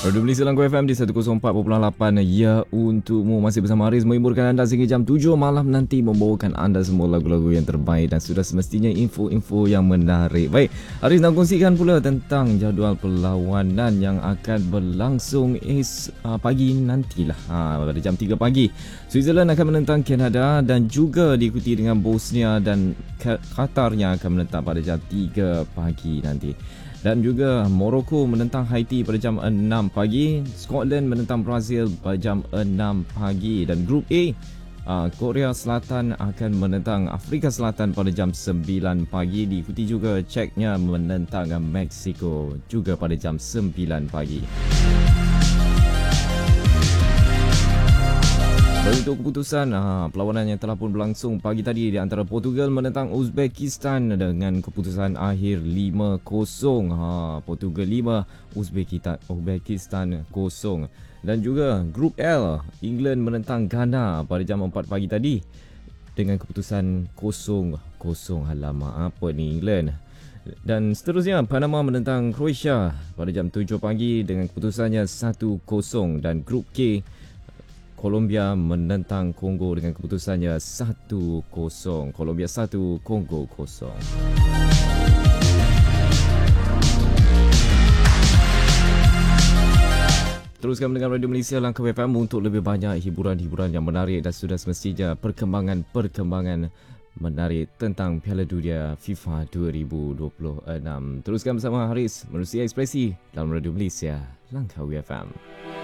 Radio Malaysia Langkau FM di 104.8. Ya, untukmu masih bersama Haris menghiburkan anda sehingga jam 7 malam nanti, membawakan anda semua lagu-lagu yang terbaik dan sudah semestinya info-info yang menarik. Baik, Haris nak kongsikan pula tentang jadual perlawanan yang akan berlangsung pagi nantilah. Pada jam 3 pagi, Switzerland akan menentang Kanada dan juga diikuti dengan Bosnia dan Qatar yang akan menentang pada jam 3 pagi nanti. Dan juga Morocco menentang Haiti pada jam 6 pagi. Scotland menentang Brazil pada jam 6 pagi. Dan Grup A, Korea Selatan akan menentang Afrika Selatan pada jam 9 pagi. Diikuti juga Czechnya menentang Mexico juga pada jam 9 pagi. Untuk keputusan perlawanan yang telah pun berlangsung pagi tadi di antara Portugal menentang Uzbekistan dengan keputusan akhir 5-0. Portugal 5, Uzbekistan 0. Dan juga Grup L, England menentang Ghana pada jam 4 pagi tadi dengan keputusan 0-0. Alamak, apa ni England? Dan seterusnya Panama menentang Croatia pada jam 7 pagi dengan keputusannya 1-0. Dan Grup K, Colombia menentang Kongo dengan keputusannya 1-0. Colombia 1, Kongo 0. Teruskan mendengar Radio Malaysia Langkau FM untuk lebih banyak hiburan-hiburan yang menarik dan sudah semestinya perkembangan menarik tentang Piala Dunia FIFA 2026. Teruskan bersama Haris menerusi ekspresi dalam Radio Malaysia Langkau FM.